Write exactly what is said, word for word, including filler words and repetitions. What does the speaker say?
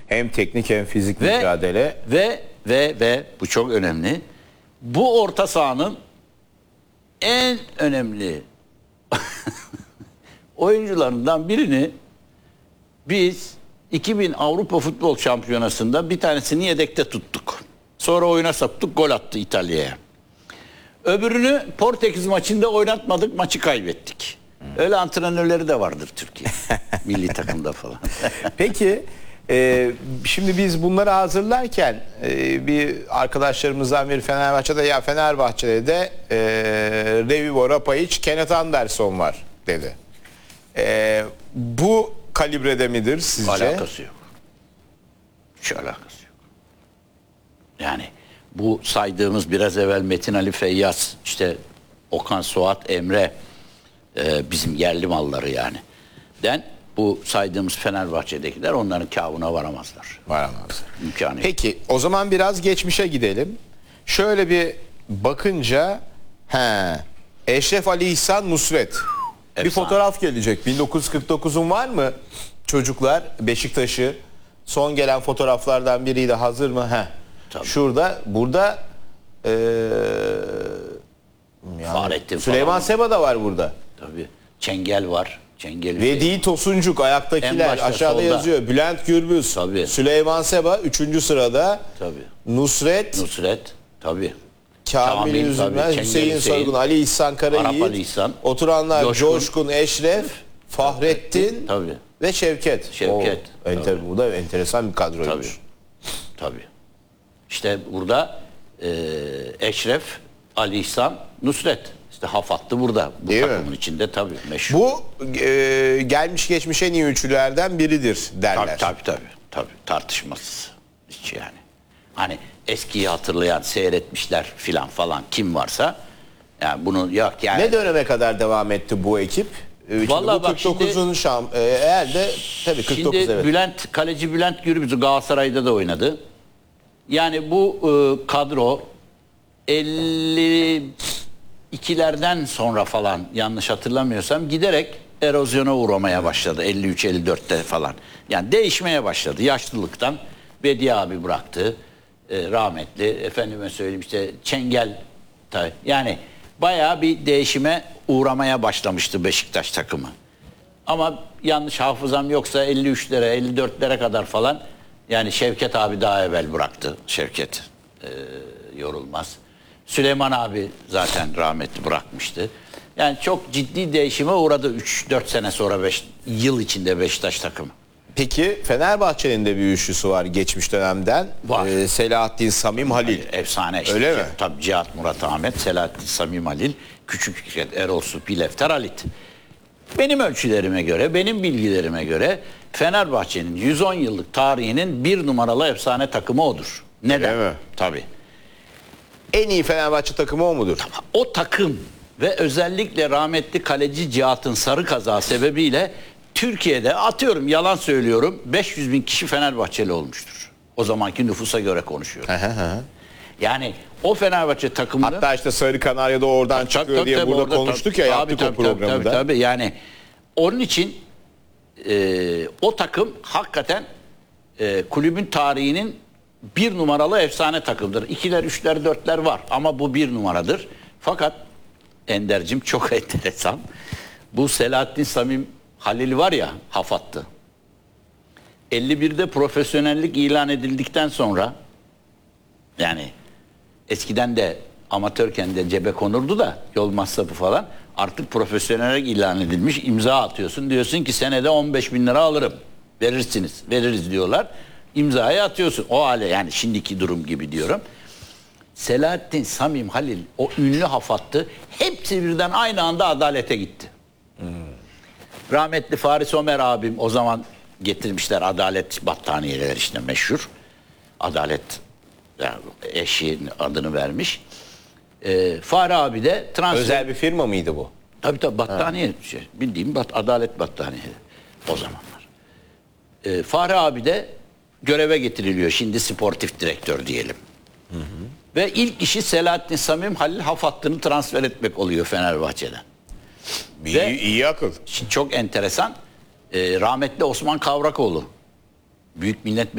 Hem teknik hem fizik ve, mücadele. Ve ve ve bu çok önemli. Bu orta sahanın en önemli oyuncularından birini biz iki bin Avrupa Futbol Şampiyonası'nda bir tanesini yedekte tuttuk. Sonra oyuna soktuk, gol attı İtalya'ya. Öbürünü Portekiz maçında oynatmadık, maçı kaybettik. Öyle antrenörleri de vardır Türkiye. Milli takımda falan. Peki e, şimdi biz bunları hazırlarken e, bir arkadaşlarımızdan biri Fenerbahçe'de ya Fenerbahçe'de de e, Revivo Rapayic, Kenneth Anderson var dedi. E, bu kalibrede midir sizce? Alakası yok. Hiç alakası yok. Yani bu saydığımız biraz evvel Metin Ali Feyyaz, işte Okan Suat Emre, e, bizim yerli malları yani. Den bu saydığımız Fenerbahçe'dekiler onların kâvuna varamazlar. Varamazlar. İmkanı yok. Peki o zaman biraz geçmişe gidelim. Şöyle bir bakınca he, Eşref Ali İhsan Nusret. Efsane. Bir fotoğraf gelecek. bin dokuz yüz kırk dokuzun var mı? Çocuklar Beşiktaş'ı son gelen fotoğraflardan biriydi. Hazır mı? He. Tabii. Şurada, burada ee, yani Fahrettin Süleyman falan. Seba da var burada. Tabii. Çengel var. Çengel Vedi Tosuncuk En ayaktakiler başta, aşağıda solda. yazıyor. Bülent Gürbüz, Tabii. Süleyman Seba üçüncü sırada. Tabii. Nusret, Nusret. Tabii. Kamil Kamil, Üzülmez, tabii. Hüseyin Çengel Soygun, Ali İhsan Arap Karayiğit. Ali İhsan. Oturanlar Coşkun. Coşkun, Eşref, Fahrettin Tabii. ve Şevket. Şevket. O, enter, bu da enteresan bir kadroymuş. Tabii. Tabii. İşte burada e, Eşref, Ali İhsan, Nusret. İşte Hafatlı burada. Bu Değil takımın mi? içinde tabii meşhur. Bu e, gelmiş geçmiş en iyi üçlülerden biridir derler. Tabii tabii tabii. Tabii tartışmasız. Hiç yani. Hani eskiyi hatırlayan, seyretmişler filan falan kim varsa yani bunu yok yani. Ne döneme kadar devam etti bu ekip? Ee, Vallahi bu bak kırk dokuzun şimdi- şam e, eğer de tabii kırk dokuz Şimdi evet. Bülent, kaleci Bülent Gürbüz Galatasaray'da da oynadı. Yani bu e, kadro elli ikilerden sonra falan yanlış hatırlamıyorsam giderek erozyona uğramaya başladı. elli üç elli dörtte falan. Yani değişmeye başladı. Yaşlılıktan Bedi abi bıraktı. E, rahmetli. Efendime söyleyeyim işte Çengel. Tabii. Yani bayağı bir değişime uğramaya başlamıştı Beşiktaş takımı. Ama yanlış hafızam yoksa elli üçlere elli dörtlere kadar falan yani Şevket abi daha evvel bıraktı. Şevket e, Yorulmaz. Süleyman abi zaten rahmetli bırakmıştı. Yani çok ciddi değişime uğradı üç dört sene sonra beş yıl içinde Beşiktaş takımı. Peki Fenerbahçe'nin de bir üçlüsü var geçmiş dönemden. Var. Ee, Selahattin Samim Halil. Efsane işte. Öyle mi? Tabii Cihat Murat Ahmet, Selahattin Samim Halil, Küçük Fikret, Erol Supi, Lefter Halit. Benim ölçülerime göre, benim bilgilerime göre Fenerbahçe'nin yüz on yıllık tarihinin bir numaralı efsane takımı odur. Neden? Öyle mi? Tabii. En iyi Fenerbahçe takımı o mudur? O takım ve özellikle rahmetli kaleci Cihat'ın sarı kaza sebebiyle Türkiye'de atıyorum yalan söylüyorum beş yüz bin kişi Fenerbahçeli olmuştur. O zamanki nüfusa göre konuşuyorum. Yani o Fenerbahçe takımını... Hatta işte Sarı Kanarya'da oradan Tabii, çıkıyor tabii, diye tabii, burada orada konuştuk tabii, ya tabii, yaptık tabii, o programda. Tabii, tabii, yani onun için e, o takım hakikaten e, kulübün tarihinin bir numaralı efsane takımdır. İkiler, üçler, dörtler var ama bu bir numaradır. Fakat Ender'cim çok enteresan. Bu Selahattin Samim Halil var ya Hafat'tı. elli birde profesyonellik ilan edildikten sonra yani eskiden de amatörken de cebe konurdu da yol masrafı falan artık profesyonellik ilan edilmiş imza atıyorsun. Diyorsun ki senede on beş bin lira alırım. Verirsiniz. Veririz diyorlar. İmzayı atıyorsun. O hale yani şimdiki durum gibi diyorum. Selahattin Samim Halil o ünlü Hafat'tı. Hepsi birden aynı anda adalete gitti. Hmm. Rahmetli Faris Ömer abim o zaman getirmişler adalet battaniyeler işte meşhur. Adalet yani eşinin adını vermiş. Ee, Fahri abi de transfer... Özel bir firma mıydı bu? Tabii tabii battaniye şey, bildiğim bat, adalet battaniye o zamanlar. Ee, Fahri abi de göreve getiriliyor şimdi sportif direktör diyelim. Hı hı. Ve ilk işi Selahattin Samim Halil Hafattı'nı transfer etmek oluyor Fenerbahçe'den. İyi, Ve, iyi akıl. çok enteresan. Ee, rahmetli Osman Kavrakoğlu Büyük Millet